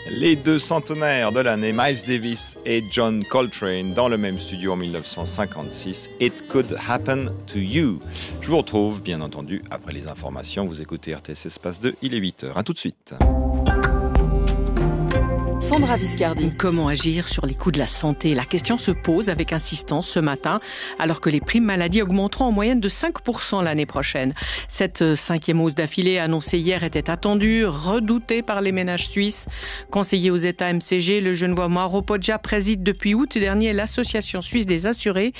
Les deux centenaires de l'année, Miles Davis et John Coltrane, dans le même studio en 1956, It Could Happen to You. Je vous retrouve, bien entendu, après les informations. Vous écoutez RTS Espace 2, il est 8h. À tout de suite. Sandra Viscardi. Comment agir sur les coûts de la santé? La question se pose avec insistance ce matin, alors que les primes maladie augmenteront en moyenne de 5% l'année prochaine. Cette 5e hausse d'affilée annoncée hier était attendue, redoutée par les ménages suisses. Conseiller aux États MCG, le Genevois Mauro Poggia préside depuis août dernier l'association suisse des assurés,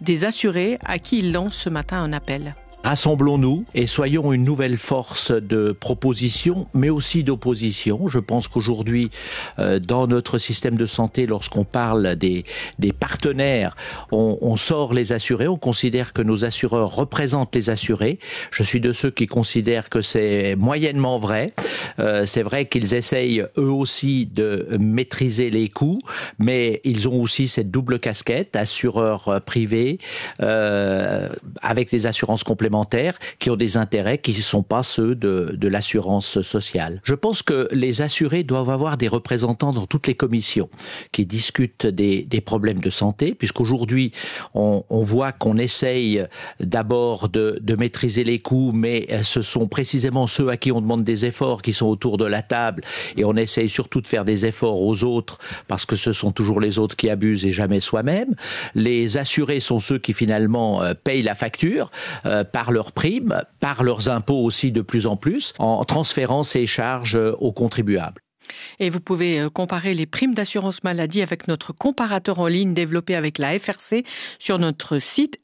à qui il lance ce matin un appel. Rassemblons-nous et soyons une nouvelle force de proposition, mais aussi d'opposition. Je pense qu'aujourd'hui, dans notre système de santé, lorsqu'on parle des partenaires, on sort les assurés, on considère que nos assureurs représentent les assurés. Je suis de ceux qui considèrent que c'est moyennement vrai. C'est vrai qu'ils essayent eux aussi de maîtriser les coûts, mais ils ont aussi cette double casquette, assureurs privés, avec des assurances complémentaires, qui ont des intérêts qui ne sont pas ceux de l'assurance sociale. Je pense que les assurés doivent avoir des représentants dans toutes les commissions qui discutent des problèmes de santé, puisqu'aujourd'hui, on voit qu'on essaye d'abord de maîtriser les coûts, mais ce sont précisément ceux à qui on demande des efforts qui sont autour de la table, et on essaye surtout de faire des efforts aux autres, parce que ce sont toujours les autres qui abusent et jamais soi-même. Les assurés sont ceux qui finalement payent la facture par leurs primes, par leurs impôts aussi de plus en plus, en transférant ces charges aux contribuables. Et vous pouvez comparer les primes d'assurance maladie avec notre comparateur en ligne développé avec la FRC sur notre site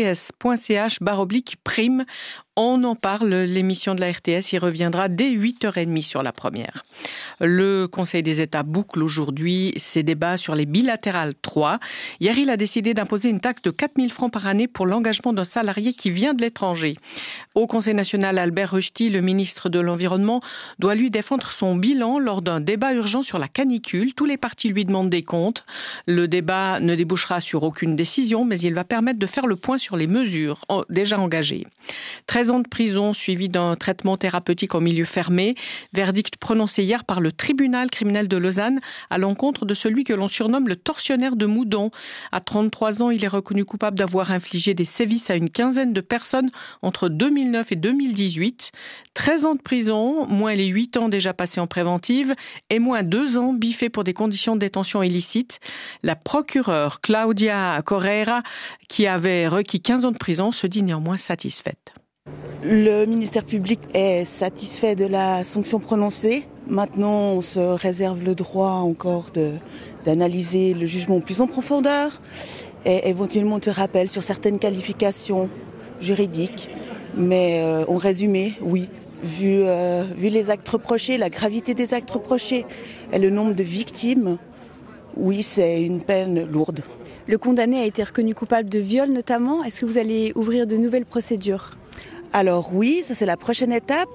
rts.ch/prime. On en parle, l'émission de la RTS y reviendra dès 8h30 sur la première. Le Conseil des États boucle aujourd'hui ses débats sur les bilatérales 3. Hier, il a décidé d'imposer une taxe de 4 000 francs par année pour l'engagement d'un salarié qui vient de l'étranger. Au Conseil national, Albert Rushti, le ministre de l'Environnement, doit lui défendre son bilan lors d'un débat urgent sur la canicule. Tous les partis lui demandent des comptes. Le débat ne débouchera sur aucune décision, mais il va permettre de faire le point sur les mesures déjà engagées. 13 ans de prison suivi d'un traitement thérapeutique en milieu fermé. Verdict prononcé hier par le tribunal criminel de Lausanne à l'encontre de celui que l'on surnomme le tortionnaire de Moudon. À 33 ans, il est reconnu coupable d'avoir infligé des sévices à une quinzaine de personnes entre 2009 et 2018. 13 ans de prison, moins les 8 ans déjà passés en préventive et moins 2 ans biffés pour des conditions de détention illicites. La procureure Claudia Correira, qui avait requis 15 ans de prison, se dit néanmoins satisfaite. Le ministère public est satisfait de la sanction prononcée. Maintenant, on se réserve le droit encore d'analyser le jugement plus en profondeur et éventuellement de rappel sur certaines qualifications juridiques. Mais en résumé, oui, vu les actes reprochés, la gravité des actes reprochés et le nombre de victimes, oui, c'est une peine lourde. Le condamné a été reconnu coupable de viol notamment. Est-ce que vous allez ouvrir de nouvelles procédures ? Alors oui, ça c'est la prochaine étape.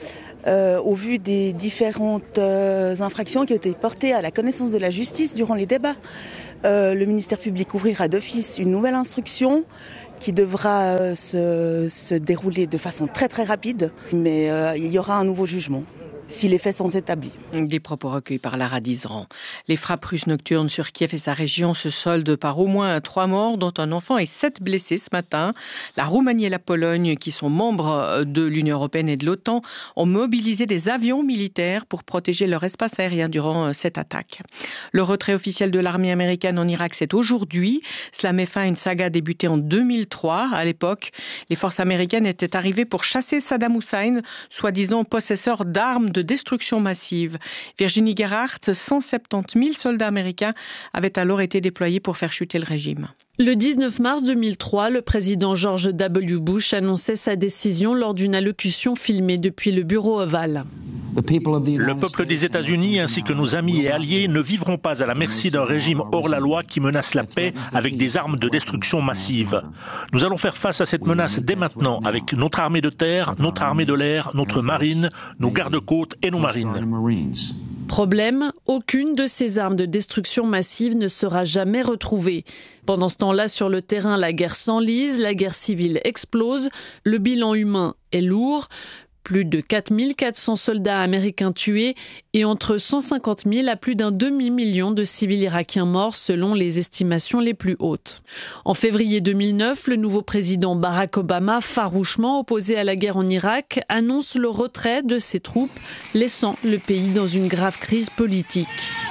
Au vu des différentes infractions qui ont été portées à la connaissance de la justice durant les débats, le ministère public ouvrira d'office une nouvelle instruction qui devra se dérouler de façon très très rapide, mais il y aura un nouveau jugement si les faits sont établis. Des propos recueillis par Lara Dizran. Les frappes russes nocturnes sur Kiev et sa région se soldent par au moins 3 morts, dont un enfant et 7 blessés ce matin. La Roumanie et la Pologne, qui sont membres de l'Union européenne et de l'OTAN, ont mobilisé des avions militaires pour protéger leur espace aérien durant cette attaque. Le retrait officiel de l'armée américaine en Irak, c'est aujourd'hui. Cela met fin à une saga débutée en 2003. À l'époque, les forces américaines étaient arrivées pour chasser Saddam Hussein, soi-disant possesseur d'armes de destruction massive. Virginie Gerhardt, 170 000 soldats américains avaient alors été déployés pour faire chuter le régime. Le 19 mars 2003, le président George W. Bush annonçait sa décision lors d'une allocution filmée depuis le bureau ovale. Le peuple des États-Unis ainsi que nos amis et alliés ne vivront pas à la merci d'un régime hors la loi qui menace la paix avec des armes de destruction massive. Nous allons faire face à cette menace dès maintenant avec notre armée de terre, notre armée de l'air, notre marine, nos gardes-côtes et nos marines. Problème, aucune de ces armes de destruction massive ne sera jamais retrouvée. Pendant ce temps-là, sur le terrain, la guerre s'enlise, la guerre civile explose, le bilan humain est lourd. Plus de 4400 soldats américains tués et entre 150 000 à plus d'un demi-million de civils irakiens morts selon les estimations les plus hautes. En février 2009, le nouveau président Barack Obama, farouchement opposé à la guerre en Irak, annonce le retrait de ses troupes, laissant le pays dans une grave crise politique.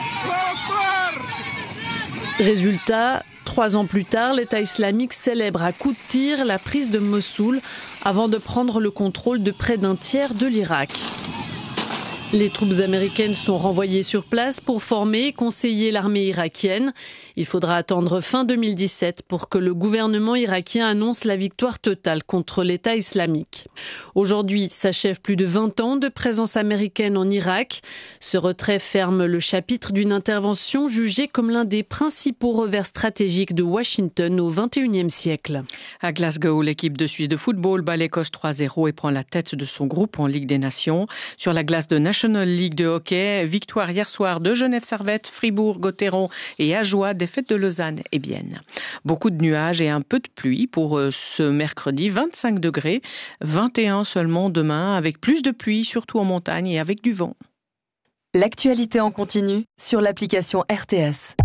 Résultat, 3 ans plus tard, l'État islamique célèbre à coups de tir la prise de Mossoul avant de prendre le contrôle de près d'un tiers de l'Irak. Les troupes américaines sont renvoyées sur place pour former et conseiller l'armée irakienne. Il faudra attendre fin 2017 pour que le gouvernement irakien annonce la victoire totale contre l'État islamique. Aujourd'hui s'achève plus de 20 ans de présence américaine en Irak. Ce retrait ferme le chapitre d'une intervention jugée comme l'un des principaux revers stratégiques de Washington au XXIe siècle. À Glasgow, l'équipe de Suisse de football bat l'Écosse 3-0 et prend la tête de son groupe en Ligue des Nations. Sur la glace de National League de hockey, victoire hier soir de Genève-Servette, Fribourg-Gotteron et Ajoie, défaite de Lausanne et Bienne. Beaucoup de nuages et un peu de pluie pour ce mercredi, 25 degrés, 21 seulement demain, avec plus de pluie, surtout en montagne et avec du vent. L'actualité en continu sur l'application RTS.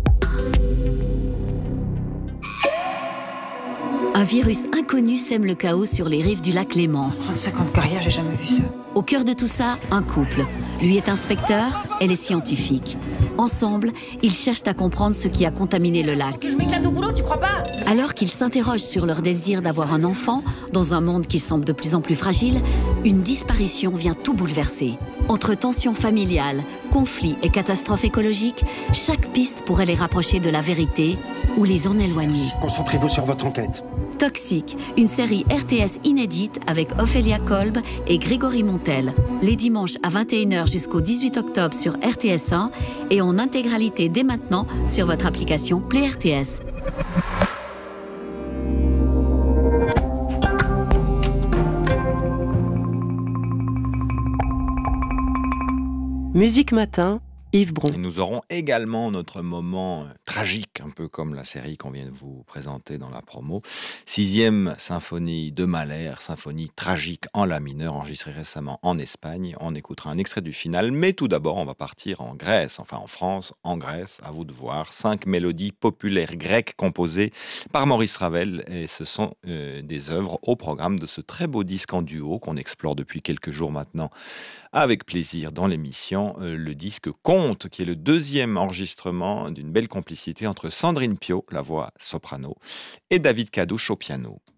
Un virus inconnu sème le chaos sur les rives du lac Léman. 35 ans de carrière, j'ai jamais vu ça. Au cœur de tout ça, un couple. Lui est inspecteur, elle est scientifique. Ensemble, ils cherchent à comprendre ce qui a contaminé le lac. Je m'éclate au boulot, tu crois pas? Alors qu'ils s'interrogent sur leur désir d'avoir un enfant, dans un monde qui semble de plus en plus fragile, une disparition vient tout bouleverser. Entre tensions familiales, conflits et catastrophes écologiques, chaque piste pourrait les rapprocher de la vérité ou les en éloigner. Concentrez-vous sur votre enquête. Toxique, une série RTS inédite avec Ophélia Kolb et Grégory Montel. Les dimanches à 21h jusqu'au 18 octobre sur RTS1 et en intégralité dès maintenant sur votre application Play RTS. Musique Matin, Yves Bron. Et nous aurons également notre moment tragique, un peu comme la série qu'on vient de vous présenter dans la promo. 6e symphonie de Mahler, symphonie tragique en la mineur, enregistrée récemment en Espagne. On écoutera un extrait du final, mais tout d'abord, on va partir en Grèce, enfin en France, en Grèce, à vous de voir. 5 mélodies populaires grecques composées par Maurice Ravel, et ce sont des œuvres au programme de ce très beau disque en duo qu'on explore depuis quelques jours maintenant avec plaisir dans l'émission, le disque Conte, qui est le 2e enregistrement d'une belle complicité entre Sandrine Piau, la voix soprano, et David Cadouche au piano.